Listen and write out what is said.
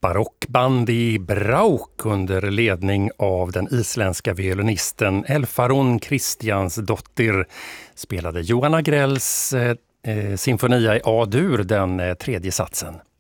barockband i Brauk under ledning av den isländska violinisten Elfarun Kristjansdottir spelade Johan Agrells Sinfonia i A-dur, den tredje satsen.